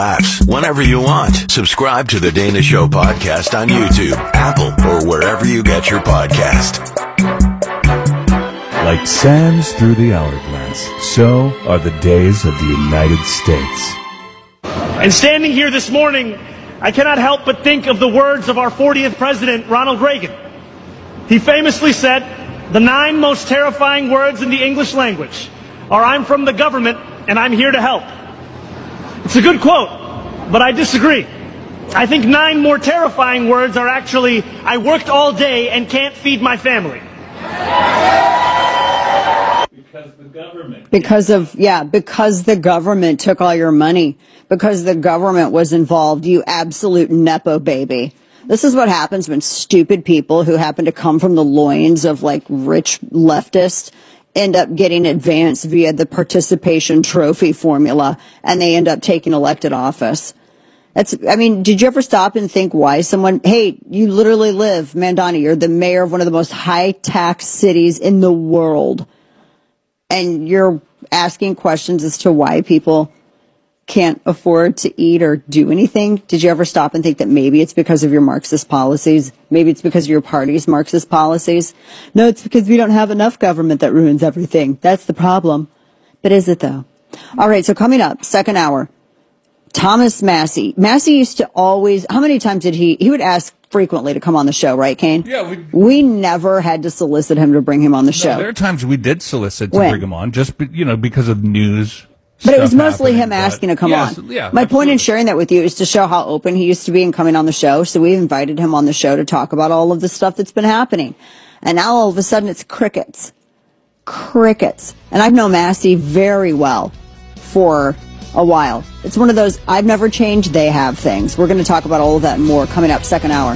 Apps whenever you want. Subscribe to the Dana Show podcast on YouTube, Apple, or wherever you get your podcast. Like sands through the hourglass, so are the days of the United States. And standing here this morning, I cannot help but think of the words of our 40th president, Ronald Reagan. He famously said, "The 9 most terrifying words in the English language are I'm from the government and I'm here to help." It's a good quote, but I disagree. I think 9 more terrifying words are actually, I worked all day and can't feed my family. Because the government. Because the government took all your money. Because the government was involved, you absolute Nepo baby. This is what happens when stupid people who happen to come from the loins of like rich leftists end up getting advanced via the participation trophy formula, and they end up taking elected office. Did you ever stop and think why hey, you literally live, Mandani, you're the mayor of one of the most high-tax cities in the world, and you're asking questions as to why people can't afford to eat or do anything? Did you ever stop and think that maybe it's because of your Marxist policies? Maybe it's because of your party's Marxist policies? No, it's because we don't have enough government that ruins everything. That's the problem. But is it, though? All right, so coming up, second hour, Thomas Massie. Massie used to always, how many times did he would ask frequently to come on the show, right, Kane? Yeah. We never had to solicit him to bring him on the show. There are times we did solicit to bring him on, just, because of news. But it was mostly him asking to come on. Yeah, My point in sharing that with you is to show how open he used to be in coming on the show. So we invited him on the show to talk about all of the stuff that's been happening. And now all of a sudden it's crickets. Crickets. And I've known Massie very well for a while. It's one of those I've never changed, they have things. We're going to talk about all of that and more coming up second hour.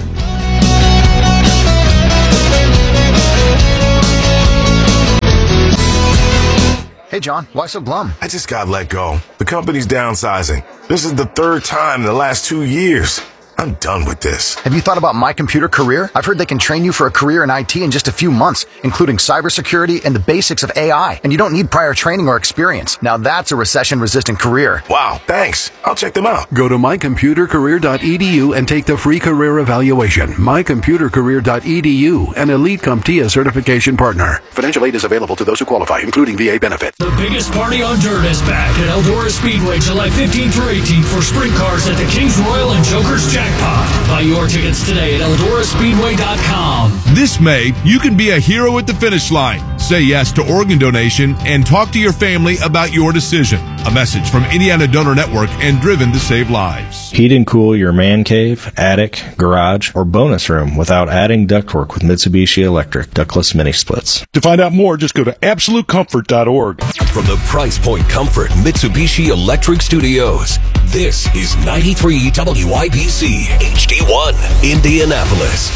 Hey, John, why so glum? I just got let go. The company's downsizing. This is the 3rd time in the last 2 years. I'm done with this. Have you thought about My Computer Career? I've heard they can train you for a career in IT in just a few months, including cybersecurity and the basics of AI. And you don't need prior training or experience. Now that's a recession-resistant career. Wow, thanks. I'll check them out. Go to mycomputercareer.edu and take the free career evaluation. Mycomputercareer.edu, an Elite CompTIA certification partner. Financial aid is available to those who qualify, including VA benefit. The biggest party on dirt is back at Eldora Speedway July 15 through 18 for sprint cars at the Kings Royal and Joker's Jackpot. Buy your tickets today at EldoraSpeedway.com. This May, you can be a hero at the finish line. Say yes to organ donation and talk to your family about your decision. A message from Indiana Donor Network and Driven to Save Lives. Heat and cool your man cave, attic, garage, or bonus room without adding ductwork with Mitsubishi Electric ductless mini splits. To find out more, just go to absolutecomfort.org. From the Price Point Comfort Mitsubishi Electric Studios, this is 93 WIBC HD1 Indianapolis.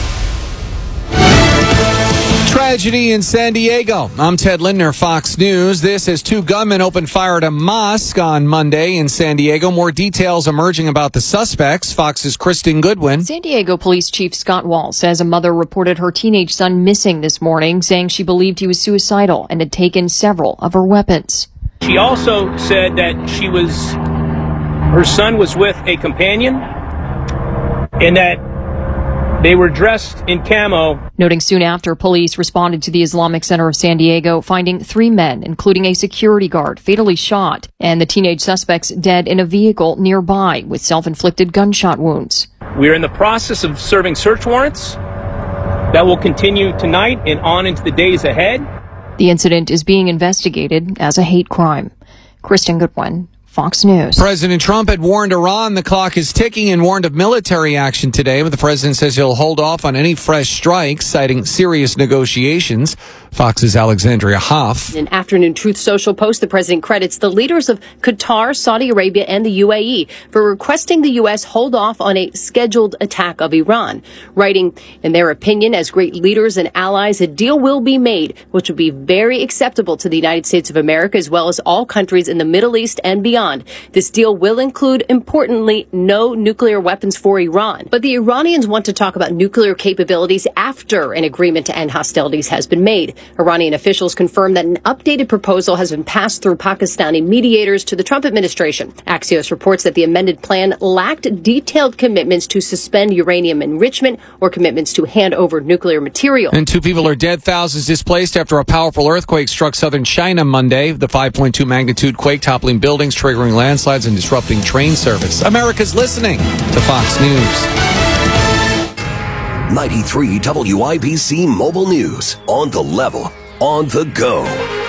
Tragedy in San Diego. I'm Ted Lindner, Fox News. This as 2 gunmen opened fire at a mosque on Monday in San Diego. More details emerging about the suspects. Fox's Kristen Goodwin. San Diego Police Chief Scott Wall says a mother reported her teenage son missing this morning, saying she believed he was suicidal and had taken several of her weapons. She also said that her son was with a companion and that they were dressed in camo. Noting soon after, police responded to the Islamic Center of San Diego, finding 3 men, including a security guard, fatally shot, and the teenage suspects dead in a vehicle nearby with self-inflicted gunshot wounds. We're in the process of serving search warrants that will continue tonight and on into the days ahead. The incident is being investigated as a hate crime. Kristen Goodwin, Fox News. President Trump had warned Iran the clock is ticking and warned of military action today, but the president says he'll hold off on any fresh strikes, citing serious negotiations. Fox's Alexandria Hoff. In an afternoon Truth Social post, the president credits the leaders of Qatar, Saudi Arabia, and the UAE for requesting the U.S. hold off on a scheduled attack of Iran, writing, in their opinion, as great leaders and allies, a deal will be made, which would be very acceptable to the United States of America, as well as all countries in the Middle East and beyond. beyond. This deal will include, importantly, no nuclear weapons for Iran. But the Iranians want to talk about nuclear capabilities after an agreement to end hostilities has been made. Iranian officials confirmed that an updated proposal has been passed through Pakistani mediators to the Trump administration. Axios reports that the amended plan lacked detailed commitments to suspend uranium enrichment or commitments to hand over nuclear material. And 2 people are dead, thousands displaced after a powerful earthquake struck southern China Monday. The 5.2 magnitude quake toppling buildings, triggering landslides and disrupting train service. America's listening to Fox News. 93 WIBC Mobile News. On the level, on the go.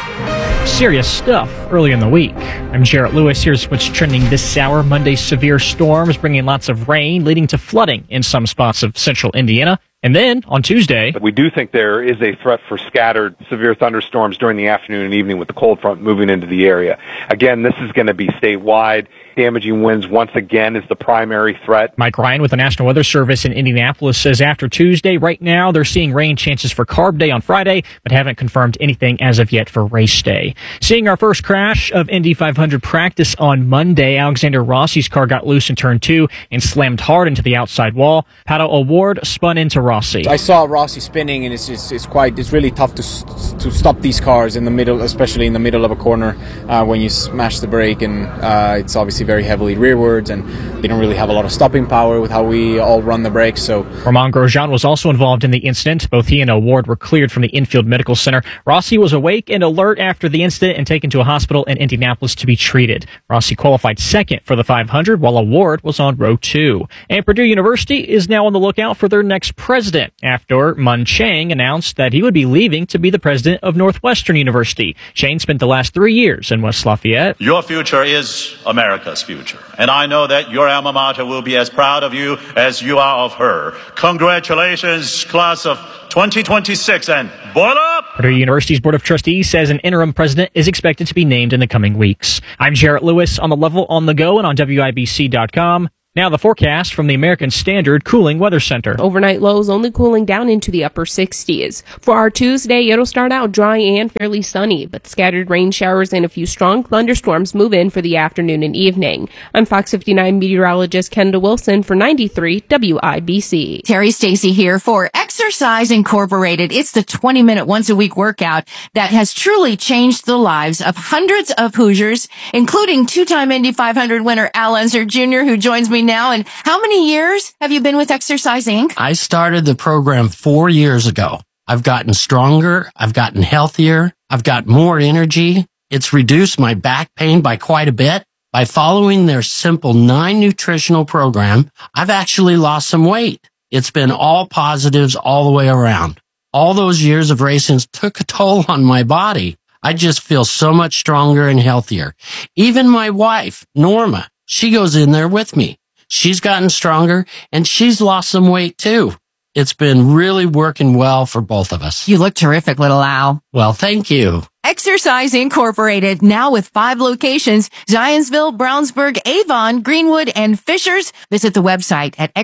Serious stuff early in the week. I'm Jarrett Lewis. Here's what's trending this hour. Monday's severe storms bringing lots of rain, leading to flooding in some spots of central Indiana. And then, on Tuesday, we do think there is a threat for scattered severe thunderstorms during the afternoon and evening with the cold front moving into the area. Again, this is going to be statewide. Damaging winds once again is the primary threat. Mike Ryan with the National Weather Service in Indianapolis says after Tuesday, right now, they're seeing rain chances for Carb Day on Friday, but haven't confirmed anything as of yet for race day. Seeing our first crash of Indy 500 practice on Monday, Alexander Rossi's car got loose in turn 2 and slammed hard into the outside wall. Pato O'Ward spun into Rossi. I saw Rossi spinning, and it's really tough to stop these cars in the middle, especially in the middle of a corner when you smash the brake, and it's obviously very heavily rearwards, and they don't really have a lot of stopping power with how we all run the brakes. So Romain Grosjean was also involved in the incident. Both he and O'Ward were cleared from the infield medical center. Rossi was awake and alert after the incident and taken to a hospital in Indianapolis to be treated. Rossi qualified second for the 500, while O'Ward was on row 2. And Purdue University is now on the lookout for their next president after Mun Chang announced that he would be leaving to be the president of Northwestern University. Chang spent the last 3 years in West Lafayette. Your future is America's future, and I know that your alma mater will be as proud of you as you are of her. Congratulations, class of 2026, and boil up! Purdue University's Board of Trustees says an interim president is expected to be named in the coming weeks. I'm Jarrett Lewis on the level, on the go, and on WIBC.com. Now the forecast from the American Standard Cooling Weather Center. Overnight lows only cooling down into the upper 60s. For our Tuesday, it'll start out dry and fairly sunny, but scattered rain showers and a few strong thunderstorms move in for the afternoon and evening. I'm Fox 59 meteorologist Kendall Wilson for 93 WIBC. Terry Stacy here for Exercise Incorporated. It's the 20-minute once-a-week workout that has truly changed the lives of hundreds of Hoosiers, including two-time Indy 500 winner Al Unser Jr., who joins me now. And how many years have you been with Exercise Inc.? I started the program 4 years ago. I've gotten stronger. I've gotten healthier. I've got more energy. It's reduced my back pain by quite a bit. By following their simple 9 nutritional program, I've actually lost some weight. It's been all positives all the way around. All those years of racing took a toll on my body. I just feel so much stronger and healthier. Even my wife, Norma, she goes in there with me. She's gotten stronger, and she's lost some weight, too. It's been really working well for both of us. You look terrific, little Al. Well, thank you. Exercise Incorporated, now with 5 locations, Zionsville, Brownsburg, Avon, Greenwood, and Fishers. Visit the website at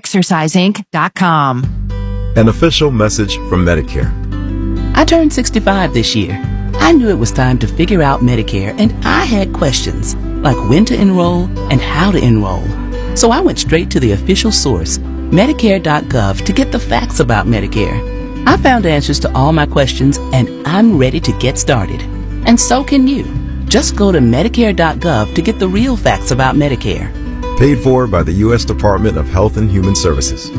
exerciseinc.com. An official message from Medicare. I turned 65 this year. I knew it was time to figure out Medicare, and I had questions, like when to enroll and how to enroll. So I went straight to the official source, Medicare.gov, to get the facts about Medicare. I found answers to all my questions, and I'm ready to get started. And so can you. Just go to Medicare.gov to get the real facts about Medicare. Paid for by the U.S. Department of Health and Human Services.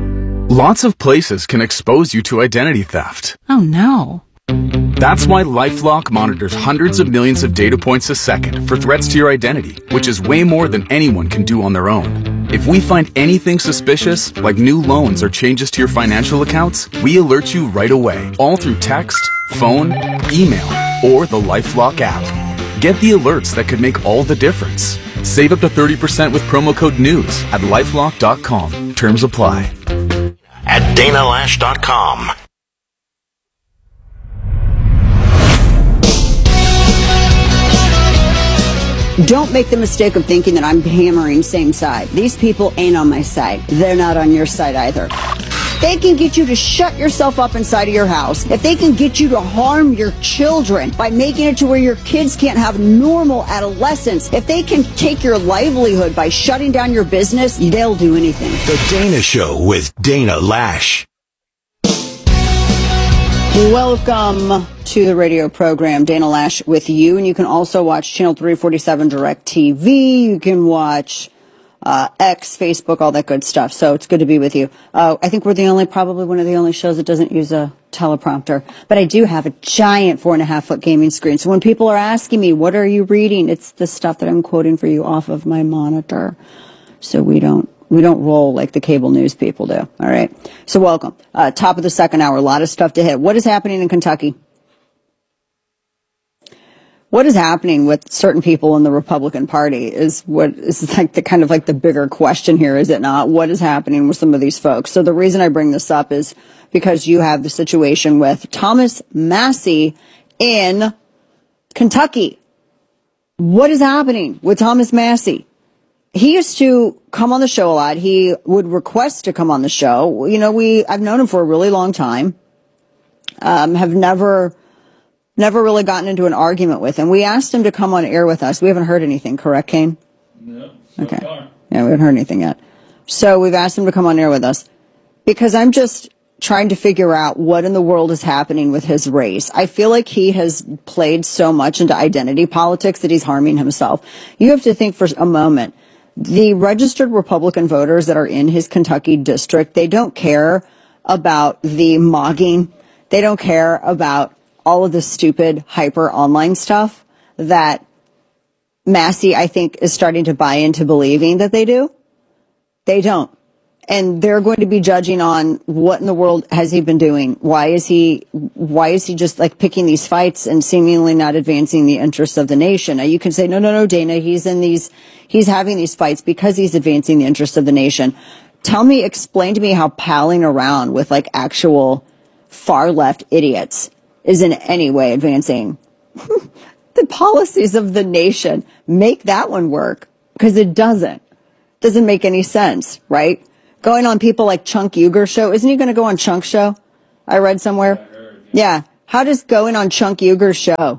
Lots of places can expose you to identity theft. Oh no. That's why LifeLock monitors hundreds of millions of data points a second for threats to your identity, which is way more than anyone can do on their own. If we find anything suspicious, like new loans or changes to your financial accounts, we alert you right away, all through text, phone, email, or the LifeLock app. Get the alerts that could make all the difference. Save up to 30% with promo code NEWS at LifeLock.com. Terms apply. At DanaLash.com. Don't make the mistake of thinking that I'm hammering same side. These people ain't on my side. They're not on your side either. they can get you to shut yourself up inside of your house, if they can get you to harm your children by making it to where your kids can't have normal adolescence, if they can take your livelihood by shutting down your business, they'll do anything. The Dana Show with Dana Lash. Welcome to the radio program, Dana Lash with you. And you can also watch Channel 347 Direct TV. You can watch X, Facebook, all that good stuff. So it's good to be with you. I think we're probably one of the only shows that doesn't use a teleprompter. But I do have a giant 4.5-foot gaming screen. So when people are asking me, what are you reading? It's the stuff that I'm quoting for you off of my monitor. So we don't roll like the cable news people do. All right. So welcome. Top of the second hour. A lot of stuff to hit. What is happening in Kentucky? What is happening with certain people in the Republican Party is what is like the kind of like the bigger question here, is it not? What is happening with some of these folks? So the reason I bring this up is because you have the situation with Thomas Massie in Kentucky. What is happening with Thomas Massie? He used to come on the show a lot. He would request to come on the show. You know, I've known him for a really long time. Have never really gotten into an argument with him. We asked him to come on air with us. We haven't heard anything, correct, Kane? No. Okay. Yeah, we haven't heard anything yet. So we've asked him to come on air with us because I'm just trying to figure out what in the world is happening with his race. I feel like he has played so much into identity politics that he's harming himself. You have to think for a moment. The registered Republican voters that are in his Kentucky district, they don't care about the mogging. They don't care about all of the stupid hyper online stuff that Massie, I think, is starting to buy into believing that they do. They don't. And they're going to be judging on what in the world has he been doing? Why is he just like picking these fights and seemingly not advancing the interests of the nation? Now you can say, no, Dana, he's having these fights because he's advancing the interests of the nation. Explain to me how palling around with like actual far left idiots is in any way advancing the policies of the nation. Make that one work, because it doesn't make any sense, right? Going on people like Chunk Uger's show. Isn't he going to go on Chunk's show? I read somewhere. Yeah. How does going on Chunk Uger's show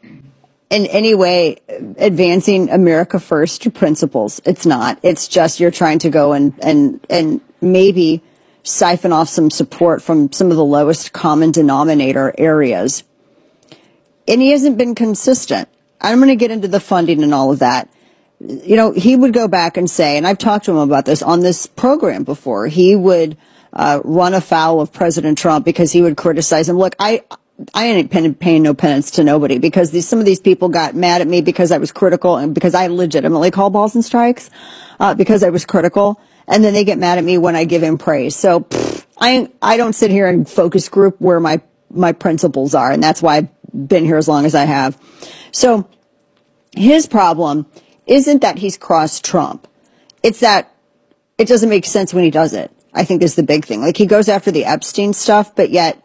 in any way advancing America First principles? It's not. It's just you're trying to go and maybe siphon off some support from some of the lowest common denominator areas. And he hasn't been consistent. I'm going to get into the funding and all of that. You know, he would go back and say, and I've talked to him about this on this program before, he would run afoul of President Trump because he would criticize him. Look, I ain't paying no penance to nobody, because some of these people got mad at me because I was critical and because I legitimately call balls and strikes because I was critical. And then they get mad at me when I give him praise. So I don't sit here and focus group where my principles are. And that's why I've been here as long as I have. So his problem isn't that he's crossed Trump. It's that it doesn't make sense when he does it, I think, is the big thing. Like, he goes after the Epstein stuff, but yet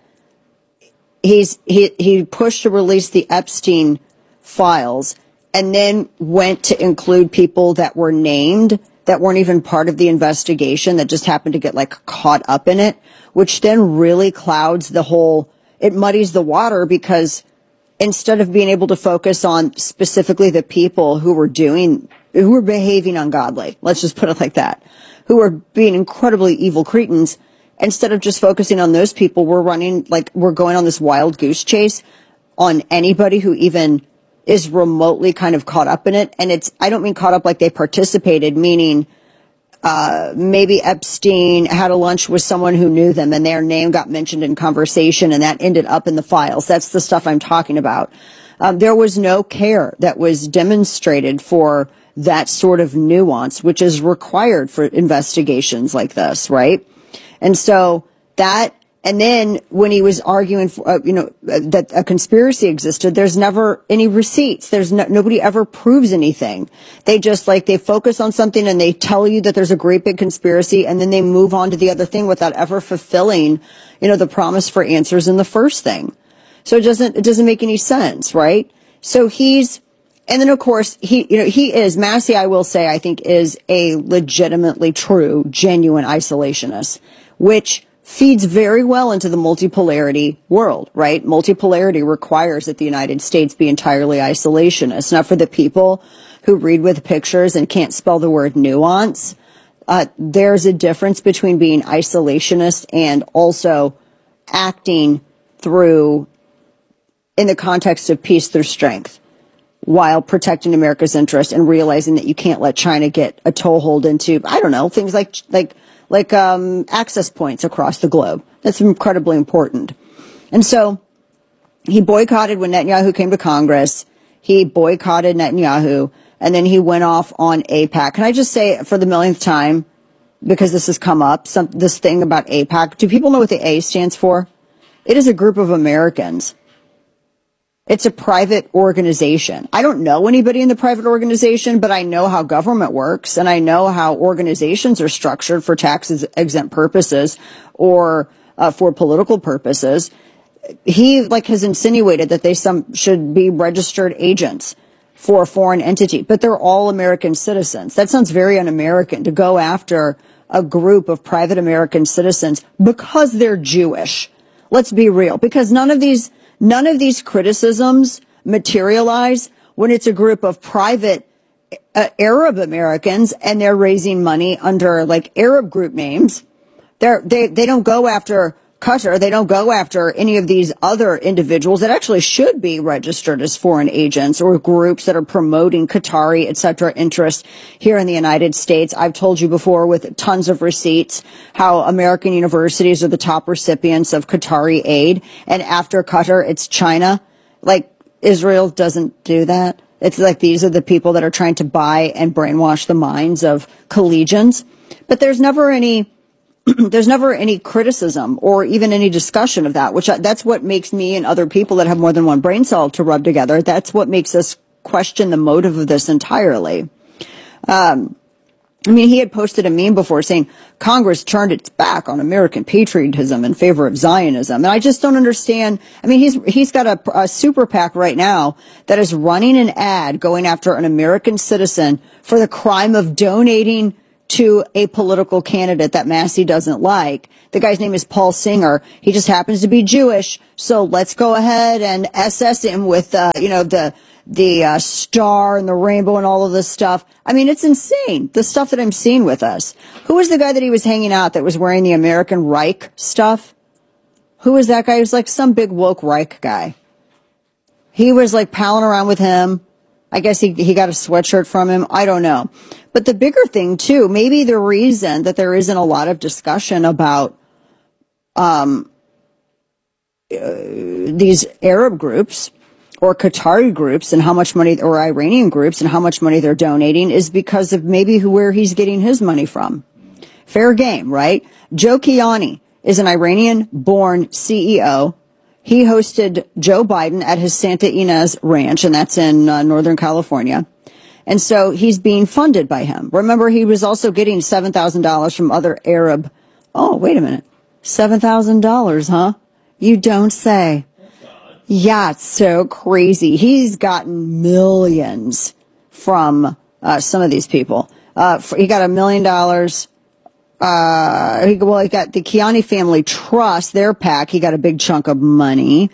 he pushed to release the Epstein files and then went to include people that were named that weren't even part of the investigation, that just happened to get like caught up in it, which then really clouds it muddies the water, because instead of being able to focus on specifically the people who were behaving ungodly, let's just put it like that, who were being incredibly evil cretins, instead of just focusing on those people, we're going on this wild goose chase on anybody who even is remotely kind of caught up in it. And I don't mean caught up like they participated, meaning maybe Epstein had a lunch with someone who knew them and their name got mentioned in conversation and that ended up in the files. That's the stuff I'm talking about. There was no care that was demonstrated for that sort of nuance, which is required for investigations like this, right? And so and then when he was arguing for, that a conspiracy existed, there's never any receipts. Nobody ever proves anything. They just they focus on something and they tell you that there's a great big conspiracy, and then they move on to the other thing without ever fulfilling, the promise for answers in the first thing. So it doesn't make any sense, right? So and then of course Massie, I will say, I think is a legitimately true, genuine isolationist, which feeds very well into the multipolarity world, right? Multipolarity requires that the United States be entirely isolationist. Now, for the people who read with pictures and can't spell the word nuance, there's a difference between being isolationist and also acting through, in the context of peace through strength, while protecting America's interest and realizing that you can't let China get a toehold into, I don't know, things like access points across the globe. That's incredibly important. And so he boycotted when Netanyahu came to Congress. He boycotted Netanyahu, and then he went off on AIPAC. Can I just say for the millionth time, because this has come up, this thing about AIPAC, do people know what the A stands for? It is a group of Americans. It's a private organization. I don't know anybody in the private organization, but I know how government works, and I know how organizations are structured for tax-exempt purposes or for political purposes. He has insinuated that they should be registered agents for a foreign entity, but they're all American citizens. That sounds very un-American to go after a group of private American citizens because they're Jewish. Let's be real, because none of these criticisms materialize when it's a group of private Arab Americans and they're raising money under Arab group names. They don't go after Qatar. They don't go after any of these other individuals that actually should be registered as foreign agents or groups that are promoting Qatari, etc. interests here in the United States. I've told you before with tons of receipts how American universities are the top recipients of Qatari aid. And after Qatar, it's China. Israel doesn't do that. It's these are the people that are trying to buy and brainwash the minds of collegians. But there's never any criticism or even any discussion of that, that's what makes me and other people that have more than one brain cell to rub together. That's what makes us question the motive of this entirely. He had posted a meme before saying Congress turned its back on American patriotism in favor of Zionism. And I just don't understand. He's got a super PAC right now that is running an ad going after an American citizen for the crime of donating to a political candidate that Massey doesn't like. The guy's name is Paul Singer. He just happens to be Jewish. So let's go ahead and SS him with, the star and the rainbow and all of this stuff. It's insane. The stuff that I'm seeing with us. Who was the guy that he was hanging out that was wearing the American Reich stuff? Who was that guy? He was some big woke Reich guy. He was palling around with him. I guess he got a sweatshirt from him. I don't know. But the bigger thing, too, maybe the reason that there isn't a lot of discussion about these Arab groups or Qatari groups and how much money, or Iranian groups and how much money they're donating, is because of maybe where he's getting his money from. Fair game, right? Joe Kiani is an Iranian-born CEO. He hosted Joe Biden at his Santa Ynez Ranch, and that's in Northern California. And so he's being funded by him. Remember, he was also getting $7,000 from other Arab. Oh, wait a minute. $7,000, huh? You don't say. Yeah, it's so crazy. He's gotten millions from some of these people. He got $1 million. He got the Kiani Family Trust, their PAC. He got a big chunk of money.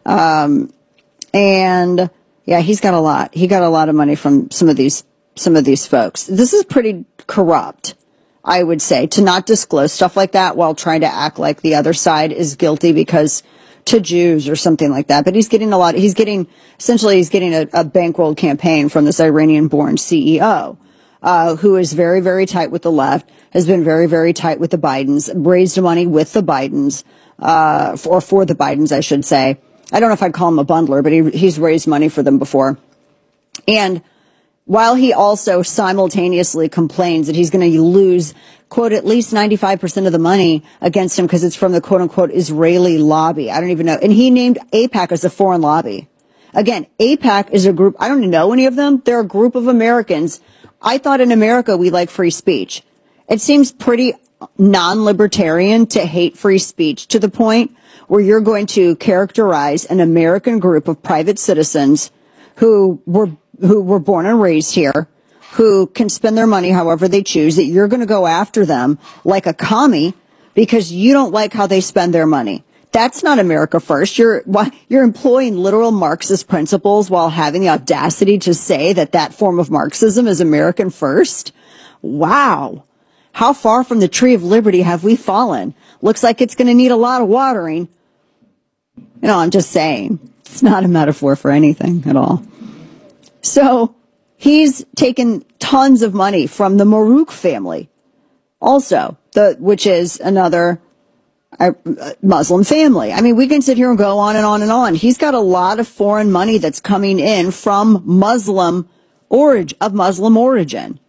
And yeah, he's got a lot. He got a lot of money from some of these folks. This is pretty corrupt, I would say, to not disclose stuff like that while trying to act like the other side is guilty because to Jews or something like that. But he's getting a bankrolled campaign from this Iranian-born CEO, who is very, very tight with the left, has been very, very tight with the Bidens, raised money with the Bidens, or for the Bidens, I should say. I don't know if I'd call him a bundler, but he's raised money for them before. And while he also simultaneously complains that he's going to lose, quote, at least 95% of the money against him because it's from the quote unquote Israeli lobby. I don't even know. And he named AIPAC as a foreign lobby. Again, AIPAC is a group. I don't know any of them. They're a group of Americans. I thought in America we like free speech. It seems pretty non-libertarian to hate free speech to the point where you're going to characterize an American group of private citizens who were born and raised here, who can spend their money however they choose, that you're going to go after them like a commie because you don't like how they spend their money. That's not America first. You're employing literal Marxist principles while having the audacity to say that form of Marxism is American first. Wow. How far from the tree of liberty have we fallen? Looks like it's going to need a lot of watering. I'm just saying. It's not a metaphor for anything at all. So he's taken tons of money from the Marouk family. Also, which is another Muslim family. I mean, we can sit here and go on and on and on. He's got a lot of foreign money that's coming in from Muslim origin.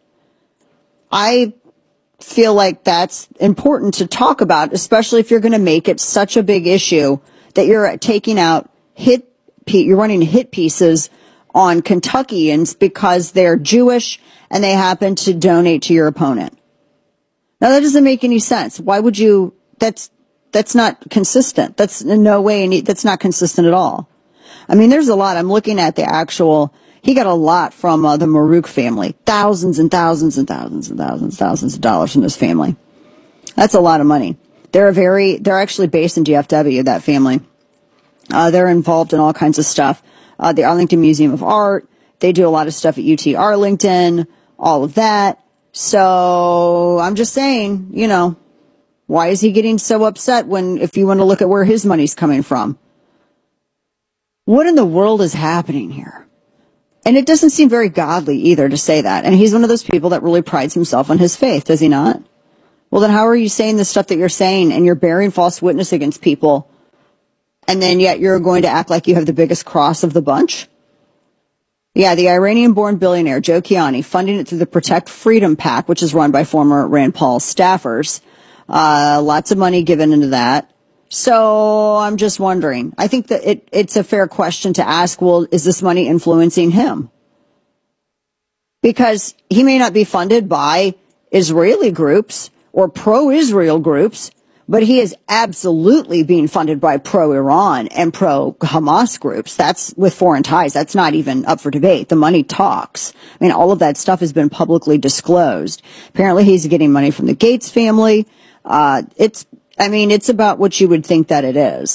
I feel like that's important to talk about, especially if you're going to make it such a big issue that you're taking out you're running hit pieces on Kentuckians because they're Jewish and they happen to donate to your opponent. Now, that doesn't make any sense. Why would you? That's not consistent. That's in no way, that's not consistent at all. I mean, there's a lot. I'm looking at he got a lot from the Marouk family. Thousands and thousands and thousands and thousands of dollars from this family. That's a lot of money. They're actually based in DFW, that family. They're involved in all kinds of stuff. The Arlington Museum of Art. They do a lot of stuff at UT Arlington, all of that. So I'm just saying, why is he getting so upset if you want to look at where his money's coming from? What in the world is happening here? And it doesn't seem very godly either to say that. And he's one of those people that really prides himself on his faith, does he not? Well, then how are you saying the stuff that you're saying and you're bearing false witness against people, and then yet you're going to act like you have the biggest cross of the bunch? Yeah, the Iranian-born billionaire Joe Kiani, funding it through the Protect Freedom PAC, which is run by former Rand Paul staffers. Lots of money given into that. So I'm just wondering. I think that it's a fair question to ask, well, is this money influencing him? Because he may not be funded by Israeli groups or pro-Israel groups, but he is absolutely being funded by pro-Iran and pro-Hamas groups. That's with foreign ties. That's not even up for debate. The money talks. I mean, all of that stuff has been publicly disclosed. Apparently, he's getting money from the Gates family. It's about what you would think that it is.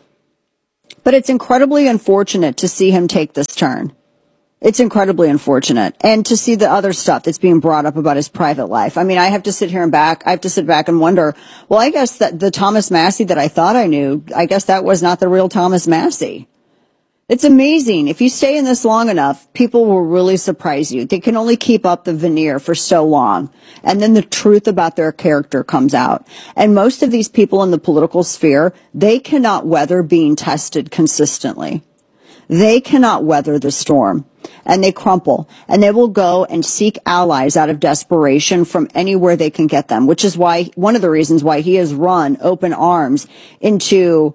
But it's incredibly unfortunate to see him take this turn. It's incredibly unfortunate. And to see the other stuff that's being brought up about his private life. I mean, I have to sit back and wonder, well, I guess that the Thomas Massie that I thought I knew, I guess that was not the real Thomas Massie. It's amazing. If you stay in this long enough, people will really surprise you. They can only keep up the veneer for so long. And then the truth about their character comes out. And most of these people in the political sphere, they cannot weather being tested consistently. They cannot weather the storm, and they crumple, and they will go and seek allies out of desperation from anywhere they can get them, which is one of the reasons why he has run open arms into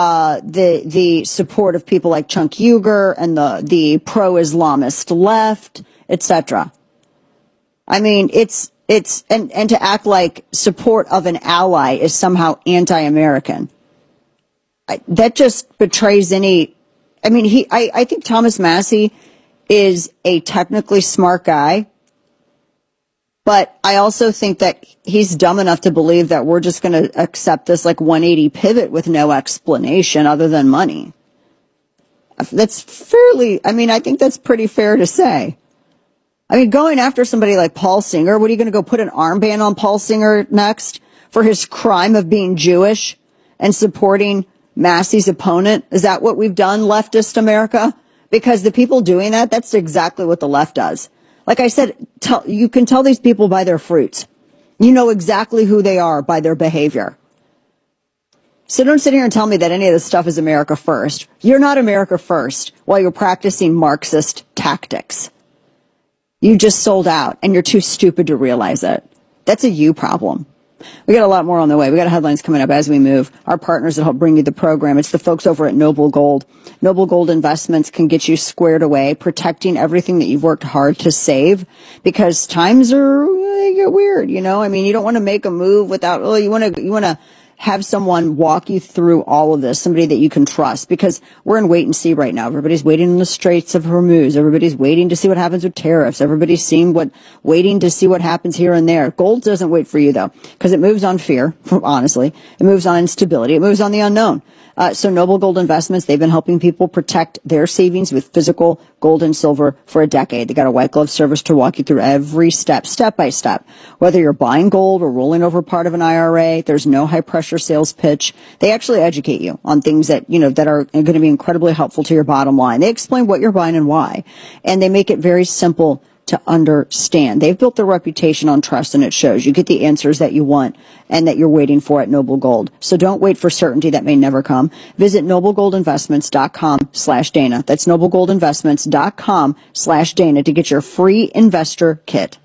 the support of people like Chunk Uyghur and the pro-Islamist left, etc. I mean, it's to act like support of an ally is somehow anti-American. That just betrays any. I mean, I think Thomas Massie is a technically smart guy, but I also think that he's dumb enough to believe that we're just going to accept this 180 pivot with no explanation other than money. I think that's pretty fair to say. I mean, going after somebody like Paul Singer, what are you going to go put an armband on Paul Singer next for his crime of being Jewish and supporting Massie's opponent? Is that what we've done, leftist America? Because the people doing that's exactly what the left does. Like I said, you can tell these people by their fruits. You know exactly who they are by their behavior. So don't sit here and tell me that any of this stuff is America first. You're not America first while you're practicing Marxist tactics. You just sold out, and you're too stupid to realize it. That's a you problem. We got a lot more on the way. We got headlines coming up as we move. Our partners that help bring you the program. It's the folks over at Noble Gold. Noble Gold Investments can get you squared away, protecting everything that you've worked hard to save, because times they get weird, I mean, you don't want to make a move without, you want to have someone walk you through all of this, somebody that you can trust, because we're in wait and see right now. Everybody's waiting in the Straits of Hormuz. Everybody's waiting to see what happens with tariffs. Everybody's waiting to see what happens here and there. Gold doesn't wait for you, though, because it moves on fear, honestly. It moves on instability. It moves on the unknown. So Noble Gold Investments, they've been helping people protect their savings with physical gold and silver for a decade. They got a white glove service to walk you through every step by step. Whether you're buying gold or rolling over part of an IRA, there's no high pressure sales pitch. They actually educate you on things that, that are going to be incredibly helpful to your bottom line. They explain what you're buying and why. And they make it very simple to understand. They've built their reputation on trust, and it shows. You get the answers that you want and that you're waiting for at Noble Gold. So don't wait for certainty that may never come. Visit noblegoldinvestments.com/Dana. That's noblegoldinvestments.com/Dana to get your free investor kit.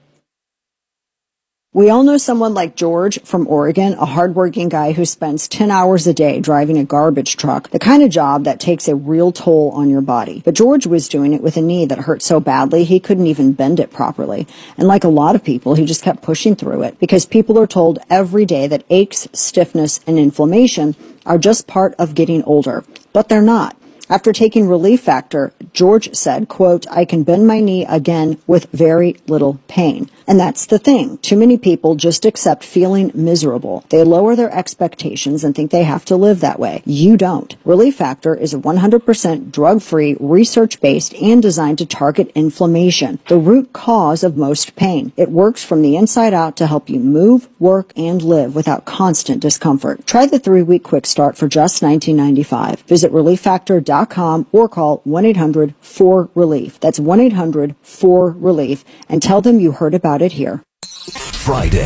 We all know someone like George from Oregon, a hardworking guy who spends 10 hours a day driving a garbage truck, the kind of job that takes a real toll on your body. But George was doing it with a knee that hurt so badly he couldn't even bend it properly. And like a lot of people, he just kept pushing through it because people are told every day that aches, stiffness, and inflammation are just part of getting older. But they're not. After taking Relief Factor, George said, quote, "I can bend my knee again with very little pain." And that's the thing. Too many people just accept feeling miserable. They lower their expectations and think they have to live that way. You don't. Relief Factor is 100% drug-free, research-based, and designed to target inflammation, the root cause of most pain. It works from the inside out to help you move, work, and live without constant discomfort. Try the 3-week quick start for just $19.95. Visit ReliefFactor.com or call 1-800-4RELIEF. That's 1-800-4RELIEF and tell them you heard about it here. Friday,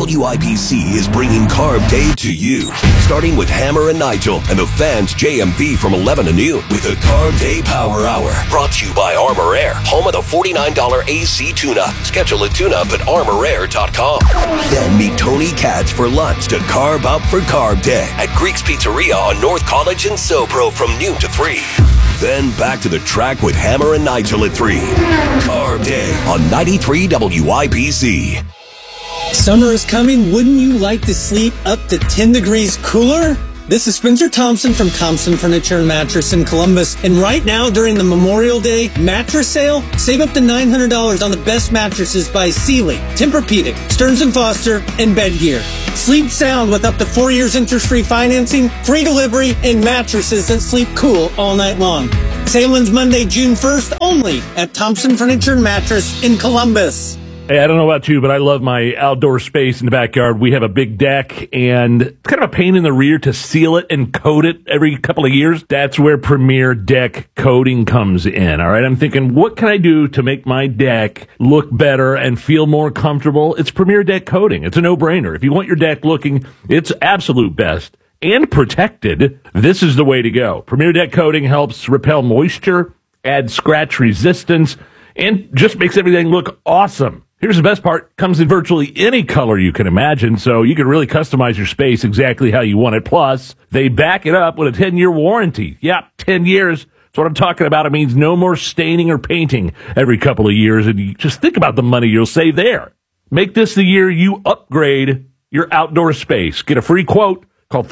WIBC is bringing Carb Day to you. Starting with Hammer and Nigel and the fans JMV from 11 to noon with a Carb Day Power Hour. Brought to you by Armor Air, home of the $49 AC tuna. Schedule a tune-up at ArmorAir.com. Then meet Tony Katz for lunch to carb up for Carb Day at Greek's Pizzeria on North College in Sobro from noon to 3. Then back to the track with Hammer and Nigel at 3. Carb Day on 93 WIBC. Summer is coming. Wouldn't you like to sleep up to 10 degrees cooler? This is Spencer Thompson from Thompson Furniture and Mattress in Columbus. And right now, during the Memorial Day mattress sale, save up to $900 on the best mattresses by Sealy, Tempur-Pedic, Stearns & Foster, and Bedgear. Sleep sound with up to 4 years interest-free financing, free delivery, and mattresses that sleep cool all night long. Sale ends Monday, June 1st, only at Thompson Furniture and Mattress in Columbus. Hey, I don't know about you, but I love my outdoor space in the backyard. We have a big deck, and it's kind of a pain in the rear to seal it and coat it every couple of years. That's where Premier Deck Coating comes in, all right? I'm thinking, what can I do to make my deck look better and feel more comfortable? It's Premier Deck Coating. It's a no-brainer. If you want your deck looking its absolute best and protected, this is the way to go. Premier Deck Coating helps repel moisture, add scratch resistance, and just makes everything look awesome. Here's the best part. Comes in virtually any color you can imagine, so you can really customize your space exactly how you want it. Plus, they back it up with a 10-year warranty. Yeah, 10 years. That's what I'm talking about. It means no more staining or painting every couple of years, and you just think about the money you'll save there. Make this the year you upgrade your outdoor space. Get a free quote. Call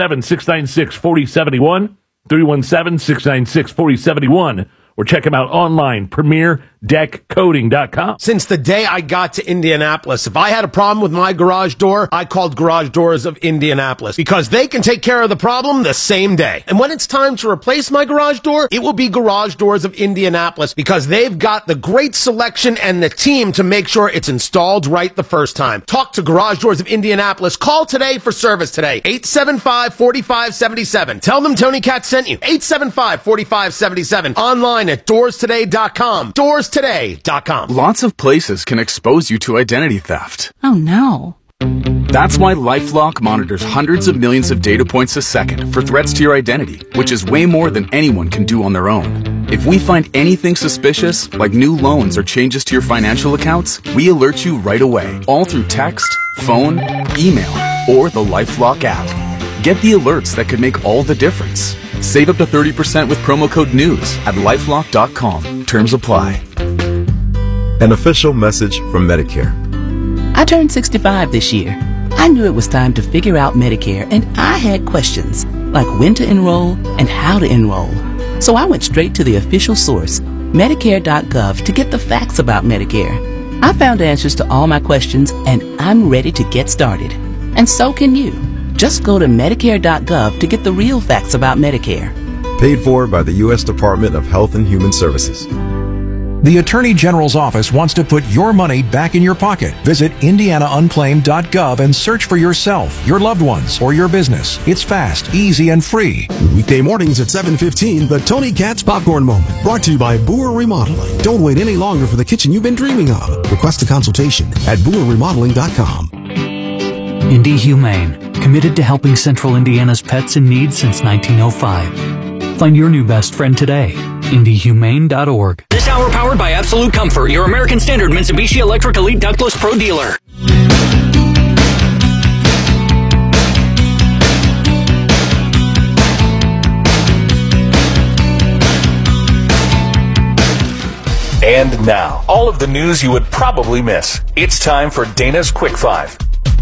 317-696-4071, 317-696-4071, or check them out online, PremierDeckCoating.com. Since the day I got to Indianapolis, if I had a problem with my garage door, I called Garage Doors of Indianapolis because they can take care of the problem the same day. And when it's time to replace my garage door, it will be Garage Doors of Indianapolis because they've got the great selection and the team to make sure it's installed right the first time. Talk to Garage Doors of Indianapolis. Call today for service today. 875-4577. Tell them Tony Katz sent you. 875-4577. Online at doorstoday.com. Doorstoday.com. Lots of places can expose you to identity theft. Oh no. That's why LifeLock monitors hundreds of millions of data points a second for threats to your identity, which is way more than anyone can do on their own. If we find anything suspicious, like new loans or changes to your financial accounts, we alert you right away, all through text, phone, email, or the LifeLock app. Get the alerts that could make all the difference. Save up to 30% with promo code NEWS at LifeLock.com. Terms apply. An official message from Medicare. I turned 65 this year. I knew it was time to figure out Medicare, and I had questions, like when to enroll and how to enroll. So I went straight to the official source, Medicare.gov, to get the facts about Medicare. I found answers to all my questions, and I'm ready to get started. And so can you. Just go to Medicare.gov to get the real facts about Medicare. Paid for by the U.S. Department of Health and Human Services. The Attorney General's office wants to put your money back in your pocket. Visit IndianaUnclaimed.gov and search for yourself, your loved ones, or your business. It's fast, easy, and free. Weekday mornings at 7:15, the Tony Katz Popcorn Moment. Brought to you by Boer Remodeling. Don't wait any longer for the kitchen you've been dreaming of. Request a consultation at BoerRemodeling.com. Indy Humane, committed to helping Central Indiana's pets in need since 1905. Find your new best friend today. IndyHumane.org. This hour powered by Absolute Comfort, your American Standard Mitsubishi Electric Elite Ductless Pro dealer. And now, all of the news you would probably miss. It's time for Dana's Quick Five.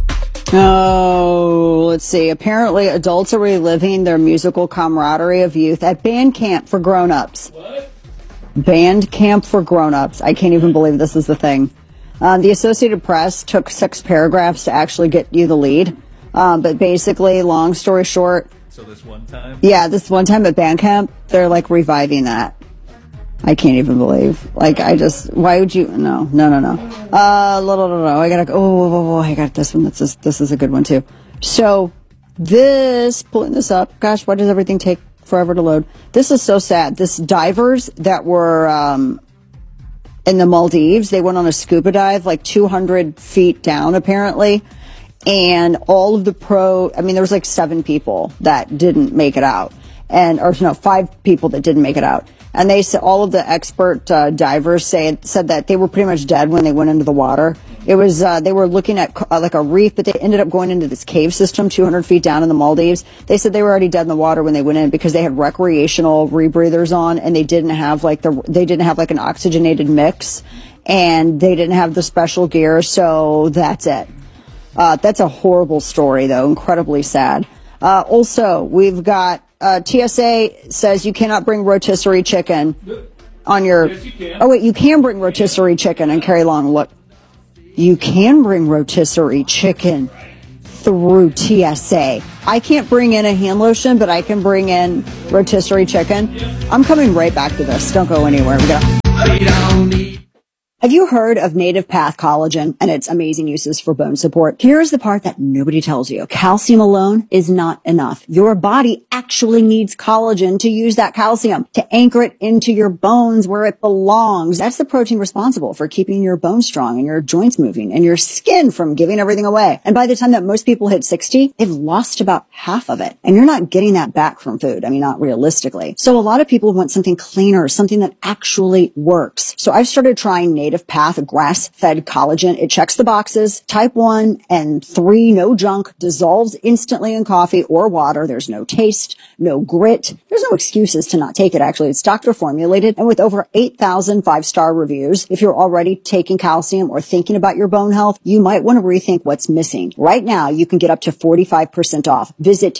Oh, let's see. Apparently, adults are reliving their musical camaraderie of youth at band camp for grown-ups. What? Band camp for grown-ups. I can't even believe this is the thing. The Associated Press took 6 paragraphs to actually get you the lead. But basically, long story short. So this one time? Yeah, this one time at band camp, they're like reviving that. I can't even believe. Like, why would you? No. I gotta go. I got this one. This is a good one too. So, pulling this up. Gosh, why does everything take forever to load? This is so sad. This divers that were, in the Maldives, they went on a scuba dive like 200 feet down apparently. And all of the there was like 7 people that didn't make it out. 5 people that didn't make it out. And they said all of the expert divers said that they were pretty much dead when they went into the water. It was they were looking at like a reef, but they ended up going into this cave system 200 feet down in the Maldives. They said they were already dead in the water when they went in because they had recreational rebreathers on, and they didn't have like an oxygenated mix, and they didn't have the special gear. So that's it. That's a horrible story, though, incredibly sad. Also, we've got. TSA says you cannot bring rotisserie chicken on your... Yes, you can. Oh, wait, you can bring rotisserie chicken and carry along. Look, you can bring rotisserie chicken through TSA. I can't bring in a hand lotion, but I can bring in rotisserie chicken. I'm coming right back to this. Don't go anywhere. Have you heard of Native Path Collagen and its amazing uses for bone support? Here's the part that nobody tells you. Calcium alone is not enough. Your body actually needs collagen to use that calcium, to anchor it into your bones where it belongs. That's the protein responsible for keeping your bones strong and your joints moving and your skin from giving everything away. And by the time that most people hit 60, they've lost about half of it. And you're not getting that back from food. I mean, not realistically. So a lot of people want something cleaner, something that actually works. So I've started trying Native Path grass-fed collagen. It checks the boxes. Type 1 and 3, no junk, dissolves instantly in coffee or water. There's no taste, no grit. There's no excuses to not take it, actually. It's doctor formulated, and with over 8,000 5-star reviews, if you're already taking calcium or thinking about your bone health, you might want to rethink what's missing. Right now, you can get up to 45% off. Visit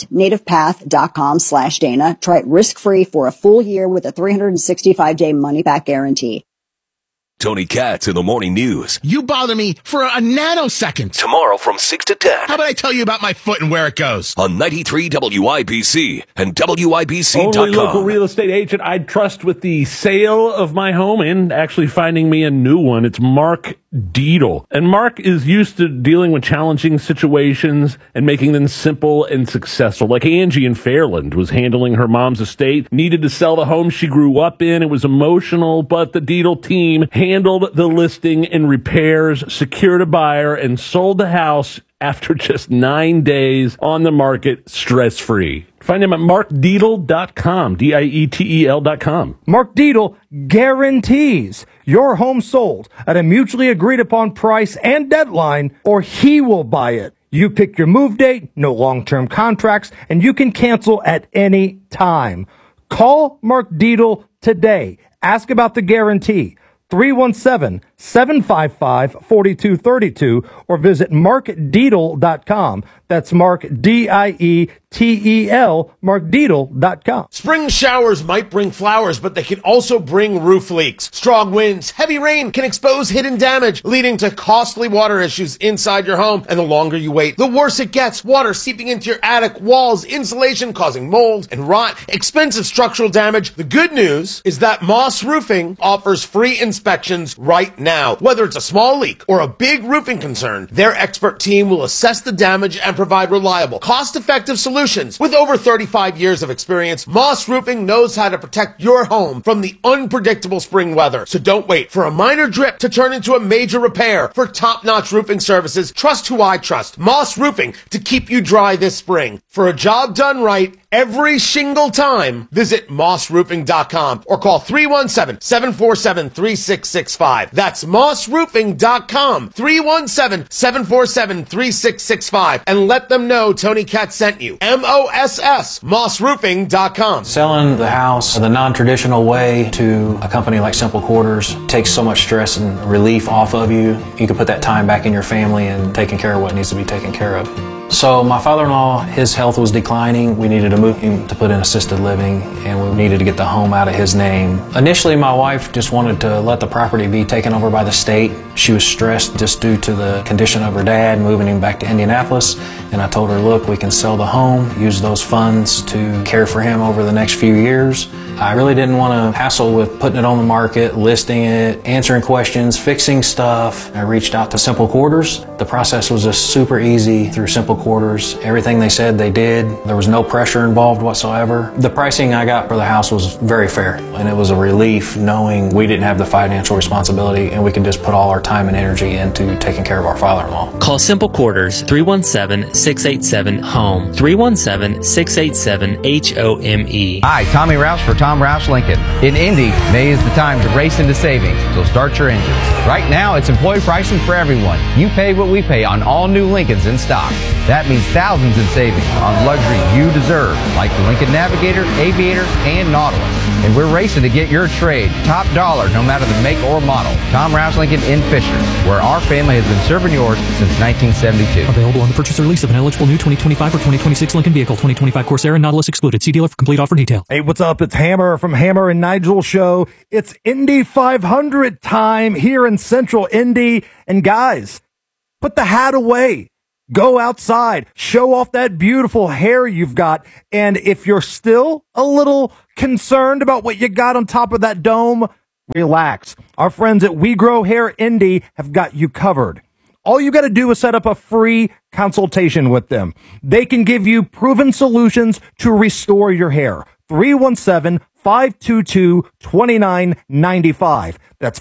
getnativepath.com/Dana. Try it risk-free for a full year with a 365-day money-back guarantee. Tony Katz in the Morning News. You bother me for a nanosecond. Tomorrow from 6 to 10. How about I tell you about my foot and where it goes? On 93 WIBC and WIBC.com. Only local real estate agent I'd trust with the sale of my home and actually finding me a new one. It's Mark Deedle. And Mark is used to dealing with challenging situations and making them simple and successful. Like Angie in Fairland was handling her mom's estate, needed to sell the home she grew up in. It was emotional, but the Deedle team handled the listing and repairs, secured a buyer, and sold the house after just 9 days on the market, stress-free. Find him at markdeedle.com, DIETEL.com. Mark Deedle guarantees your home sold at a mutually agreed upon price and deadline, or he will buy it. You pick your move date, no long-term contracts, and you can cancel at any time. Call Mark Deedle today. Ask about the guarantee. 317 755-4232 or visit markdeedle.com. That's Mark, D-I-E-T-E-L, markdeedle.com. Spring showers might bring flowers, but they can also bring roof leaks. Strong winds, heavy rain can expose hidden damage, leading to costly water issues inside your home. And the longer you wait, the worse it gets. Water seeping into your attic, walls, insulation, causing mold and rot, expensive structural damage. The good news is that Moss Roofing offers free inspections right now. Whether it's a small leak or a big roofing concern, their expert team will assess the damage and provide reliable, cost-effective solutions. With over 35 years of experience, Moss Roofing knows how to protect your home from the unpredictable spring weather. So don't wait for a minor drip to turn into a major repair. For top-notch roofing services, trust who I trust. Moss Roofing, to keep you dry this spring. For a job done right, every single time, visit mossroofing.com or call 317-747-3665. That's mossroofing.com, 317-747-3665. And let them know Tony Katz sent you. M-O-S-S, mossroofing.com. Selling the house the non-traditional way to a company like Simple Quarters takes so much stress and relief off of you. You can put that time back in your family and taking care of what needs to be taken care of. So my father-in-law, his health was declining. We needed to move him to put in assisted living, and we needed to get the home out of his name. Initially, my wife just wanted to let the property be taken over by the state. She was stressed just due to the condition of her dad, moving him back to Indianapolis. And I told her, look, we can sell the home, use those funds to care for him over the next few years. I really didn't want to hassle with putting it on the market, listing it, answering questions, fixing stuff. I reached out to Simple Quarters. The process was just super easy through Simple Quarters. Everything they said they did. There was no pressure involved whatsoever. The pricing I got for the house was very fair, and it was a relief knowing we didn't have the financial responsibility and we could just put all our time and energy into taking care of our father-in-law. Call Simple Quarters 317-687-HOME, 317-687-HOME. Hi, Tommy Rouse for Tom Rouse Lincoln. In Indy, May is the time to race into savings, so start your engines. Right now, it's employee pricing for everyone. You pay what we pay on all new Lincolns in stock. That means thousands in savings on luxury you deserve, like the Lincoln Navigator, Aviator, and Nautilus. And we're racing to get your trade top dollar no matter the make or model. Tom Rouse Lincoln in Fisher, where our family has been serving yours since 1972. Available on the purchase or lease of an eligible new 2025 or 2026 Lincoln vehicle. 2025 Corsair and Nautilus excluded. See dealer for complete offer detail. Hey, what's up? It's Hammer from Hammer and Nigel Show. It's Indy 500 time here in Central Indy. And guys, put the hat away. Go outside, show off that beautiful hair you've got. And if you're still a little concerned about what you got on top of that dome, relax. Our friends at We Grow Hair Indy have got you covered. All you got to do is set up a free consultation with them. They can give you proven solutions to restore your hair. 317-522-2995. That's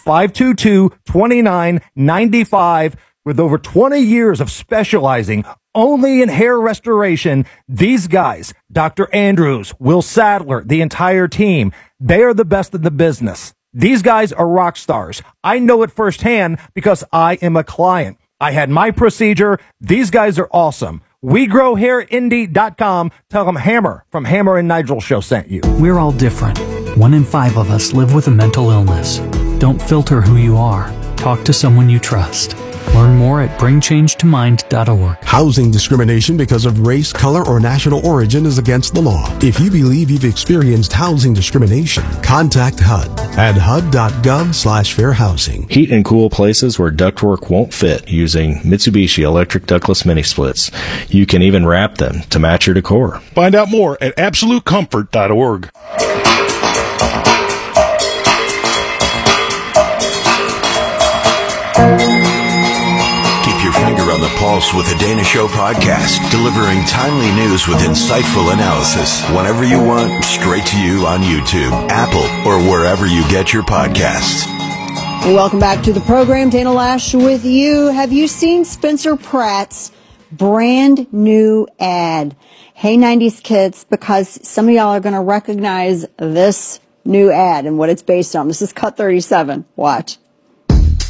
522-2995. With over 20 years of specializing only in hair restoration, these guys, Dr. Andrews, Will Sadler, the entire team, they are the best in the business. These guys are rock stars. I know it firsthand because I am a client. I had my procedure. These guys are awesome. WeGrowHairIndy.com. Tell them Hammer from Hammer and Nigel Show sent you. We're all different. 1 in 5 of us live with a mental illness. Don't filter who you are. Talk to someone you trust. Learn more at bringchangetimind.org. Housing discrimination because of race, color, or national origin is against the law. If you believe you've experienced housing discrimination, contact HUD at hud.gov/fair housing. Heat and cool places where ductwork won't fit using Mitsubishi electric ductless mini splits. You can even wrap them to match your decor. Find out more at absolutecomfort.org. On the pulse with the Dana Show podcast, delivering timely news with insightful analysis whenever you want, straight to you on YouTube, Apple, or wherever you get your podcasts. Welcome back to the program. Dana Lash with you. Have you seen Spencer Pratt's brand new ad? Hey 90s kids, because some of y'all are going to recognize this new ad and what it's based on. This is Cut 37. Watch.